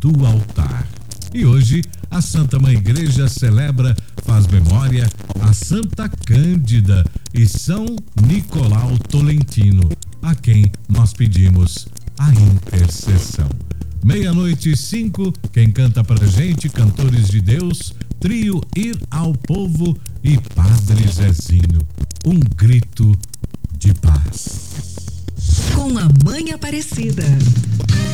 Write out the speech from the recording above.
do altar. E hoje a Santa Mãe Igreja celebra, faz memória a Santa Cândida e São Nicolau Tolentino, a quem nós pedimos a intercessão. 00:05, quem canta pra gente, Cantores de Deus, Trio Ir ao Povo e Padre Zezinho, um grito de paz. Com a Mãe Aparecida.